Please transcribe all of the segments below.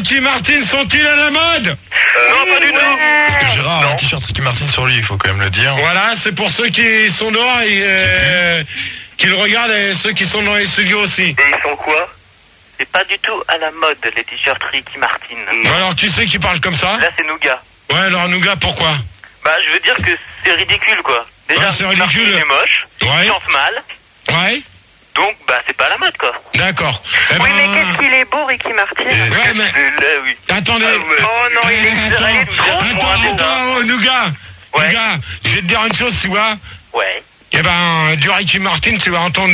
Ricky Martin sont-ils à la mode? Non, pas du tout. Parce que Gérard a un t-shirt Ricky Martin sur lui, il faut quand même le dire. Voilà, c'est pour ceux qui sont dehors et qui le regardent et ceux qui sont dans les studios aussi. Et ils sont quoi? C'est pas du tout à la mode, les t-shirts Ricky Martin. Bon, alors tu sais qui parle comme ça? Là, c'est Nougat. Ouais, alors Nougat, pourquoi? Bah, je veux dire que c'est ridicule, quoi. Déjà, Ouais, c'est Ricky Martin, ridicule. il est moche, Ouais. il chante mal, Ouais, donc, bah, c'est pas à la mode, quoi. d'accord. Eh Oui, ben, mais qu'est-ce qu'il est beau, Ricky Martin. Ouais, mais... Là, oui. Attendez. Oh non, il est trop. Attends, Nougat. Ouais. Nougat, je vais te dire une chose, tu vois. Ouais. Eh ben, du Ricky Martin, tu vas entendre...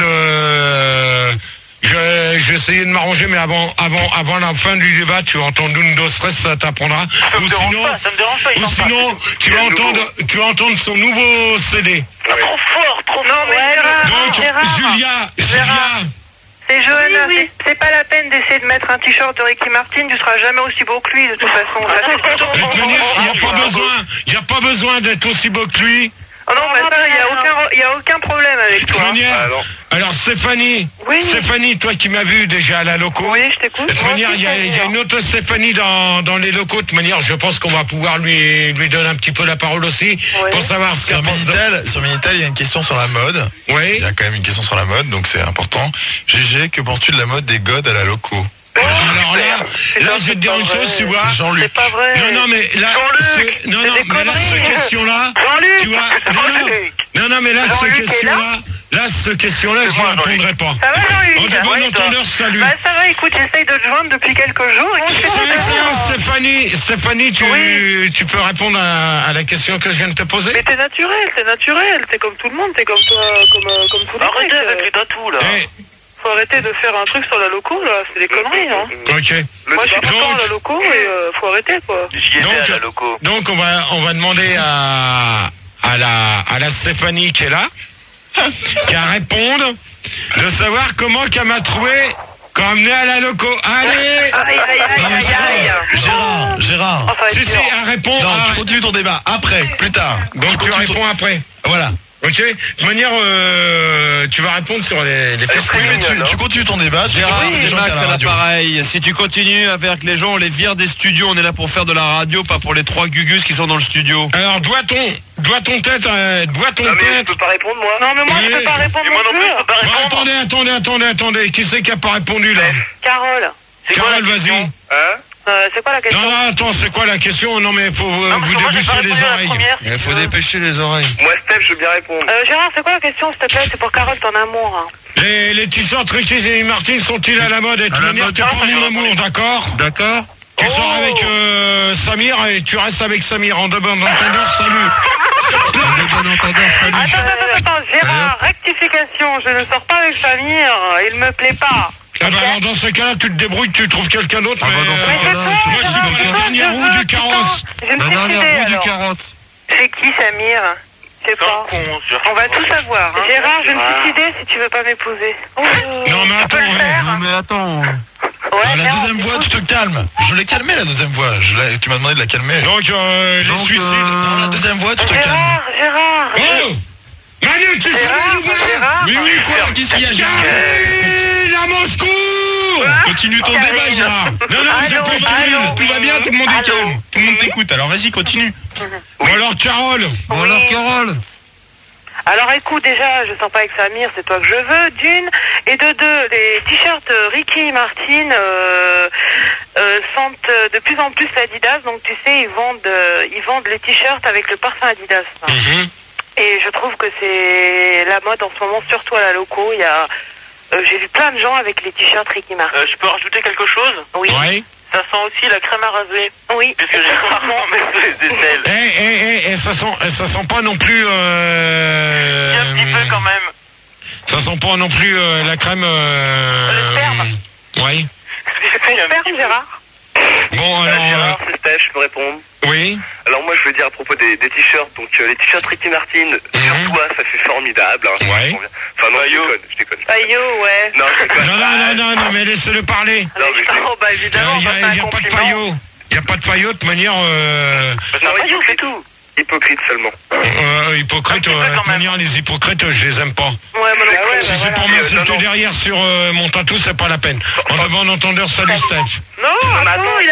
je vais essayer de m'arranger, mais avant la fin du débat, tu vas entendre une dose stress, ça t'apprendra. Ça me dérange pas, il Ou chante pas. sinon, tu vas entendre son nouveau CD. Trop fort, trop fort. mais Donc, Gérard. Julia, C'est Johanna, c'est pas la peine d'essayer de mettre un t-shirt de Ricky Martin, tu seras jamais aussi beau que lui, de toute façon. Ça, c'est de toute manière, il n'y a pas besoin d'être aussi beau que lui. Oh non, mais ça, il y a aucun problème avec De toute toi. manière, alors Stéphanie, Oui. Stéphanie, toi qui m'as vu déjà à la loco. Oui, je t'écoute. De toute manière, il y a une autre Stéphanie dans les locaux. De toute manière, je pense qu'on va pouvoir lui donner un petit peu la parole aussi Ouais. pour savoir ce qu'elle Sur pense. Minitel, il y a une question sur la mode. Oui. Il y a quand même une question sur la mode, donc c'est important. GG, que penses-tu de la mode des godes à la loco? Alors là, je vais te dire une chose, tu vois. C'est Jean-Luc. C'est pas vrai. Non, mais là, Jean-Luc, non, c'est des mais là, conneries. cette question-là, Jean-Luc, tu vois, Jean-Luc. non, mais là, Jean-Luc cette est question-là, cette question-là, je ne répondrai pas. Ça va, Jean-Luc? On de bon entendeur, salut. Bah, ça va, écoute, j'essaye de te joindre depuis quelques jours. Et Stéphanie, tu peux répondre à la question que je viens de te poser? Mais t'es naturel, t'es comme tout le monde, t'es comme toi, comme tous les Arrêtez mecs. avec les tatous, là. Eh, Faut arrêter de faire un truc sur la loco, là, c'est des conneries, hein. ok. Moi, je suis tout le temps à la loco et faut arrêter, quoi. J'y étais à la loco. Donc on va demander à la Stéphanie qui est là, qu'à répondre, de savoir comment qu'elle m'a trouvé quand elle venait à la loco. Allez! Gérard. Enfin, Si, elle répond. Non, tu continues ton débat. Après, plus tard. Donc tu réponds après. Voilà. Ok? De toute manière, tu vas répondre sur les questions. Oui, mais tu continues ton débat. Gérard, des c'est gens Max qui à la à radio. l'appareil. Si tu continues avec les gens, on les vire des studios. On est là pour faire de la radio, pas pour les 3 gugus qui sont dans le studio. Alors, doit-on tête, Non, mais je peux pas répondre, moi. Non, mais moi, je peux pas répondre Et moi non plus, je peux pas Bon, répondre. attendez. Qui c'est qui a pas répondu, là? Carole, C'est quoi la Carole, vas-y. question Hein? c'est quoi la question? Non, attends, c'est quoi la question? Non, mais faut Non, parce vous que moi, j'ai déboucher pas les répondu à la oreilles. première. Il faut dépêcher les oreilles. Moi, Steph, je veux bien répondre. Gérard, c'est quoi la question, s'il te plaît? C'est pour Carole, ton amour. Hein. Les t-shirts Ricky et Martin sont-ils à la mode? Et de toute manière, mode. t'es pour mon amour, d'accord? D'accord? Tu sors avec Samir et tu restes avec Samir en deux bandes d'entendeurs, salut. Attends, Gérard, rectification, je ne sors pas avec Samir, il me plaît pas. Ah bah alors dans ce cas-là, tu te débrouilles, tu trouves quelqu'un d'autre. Ah bah dans ce mais... cas-là, moi, je suis pas la dernière roue du carrosse. Je me La suis dernière décidée, roue du alors. carrosse. C'est qui, Samir? Je sais pas. On va tout savoir. Hein. Gérard, je me suis décidée si tu veux pas m'épouser. Oh, Non mais tu peux attends, le faire. Non mais attends. Ouais, La Gérard, deuxième voix, tu te calmes. Je l'ai calmé, la deuxième voix. Tu m'as demandé de la calmer. donc les suicides. Non, la deuxième voix, tu te calmes. Gérard. Oh Manu, tu Gérard. Mais oui, quoi? Qu'est-ce qu'il y a, Gérard? J'arrive à Moscou. Continue ton Karine. débat, Gérard. Non, j'ai Allô, pas fini. allô. Tout va bien, tout le monde est Allô. calme. Tout le monde t'écoute. Alors vas-y, continue. Bon alors, Carole. Bon alors Carole. Alors écoute, déjà, je sors pas avec Samir, c'est toi que je veux, d'une. Et de deux, les t-shirts Ricky Martin sentent de plus en plus l'Adidas. Donc tu sais, ils vendent les t-shirts avec le parfum Adidas. Mhm. Et je trouve que c'est la mode en ce moment, surtout à la loco. Il y a, j'ai vu plein de gens avec les t-shirts Ricky Martin. Je peux rajouter quelque chose? Oui. Ouais. Ça sent aussi la crème à raser. Oui. Puisque j'ai rarement mes aisselles. Ça sent pas non plus. Un petit peu quand même. Ça sent pas non plus la crème. Le sperme. Oui. J'espère, Gérard. Bon alors. Gérard, c'est Steph, je peux répondre. Oui. Alors moi, je veux dire à propos des t-shirts. Donc les t-shirts Ricky Martin, sur toi, ça fait formidable. Hein, Ouais. Enfin non, je déconne. Aïe, ouais. Non, je déconne. Non, mais laissez-le parler. Non, mais je Oh, bah évidemment, Il ça, c'est un n'y a pas de compliment. paillot. Il n'y a pas de paillot de manière. Non, hypocrite, tout. Hypocrite seulement. Hypocrite, Un petit peu de quand même. manière, les hypocrites, je les aime pas. Ouais, moi non plus. Si c'est pour m'insulter derrière sur mon tatou, c'est pas la peine. En devant en entendeur, salut Steph. Non, attends,